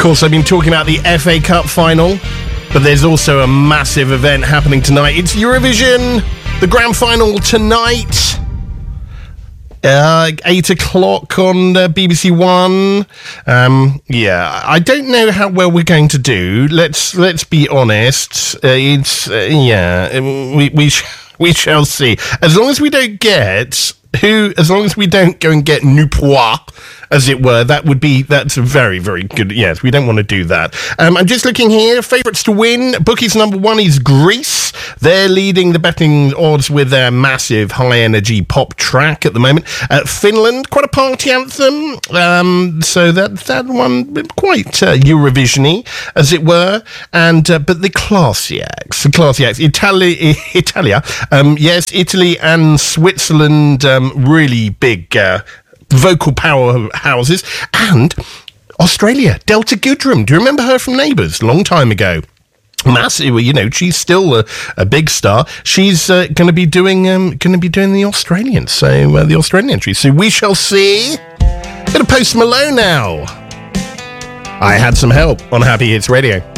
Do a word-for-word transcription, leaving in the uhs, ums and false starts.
course, I've been talking about the F A Cup final, but there's also a massive event happening tonight. It's Eurovision, the grand final tonight. Uh, eight o'clock on uh, B B C One. Um, yeah, I don't know how well we're going to do. Let's let's be honest. Uh, it's uh, yeah, we we sh- we shall see. As long as we don't get who, as long as we don't go and get Nupoi, as it were, that would be, that's a very, very good, yes, we don't want to do that. Um, I'm just looking here, favourites to win, bookies number one is Greece. They're leading the betting odds with their massive high-energy pop track at the moment. Uh, Finland, quite a party anthem, um, so that that one, quite uh, Eurovision-y, as it were, and, uh, but the classy acts, the classy acts, Italy, Italia, um, yes, Italy and Switzerland, um, really big uh, vocal powerhouses, and Australia, Delta Goodrem. Do you remember her from Neighbours? A long time ago. Massive, you know, she's still a, a big star. She's uh, going to be doing, um, going to be doing the Australian, so uh, the Australian entry. So we shall see. Bit of Post Malone now. I had some help on Happy Hits Radio.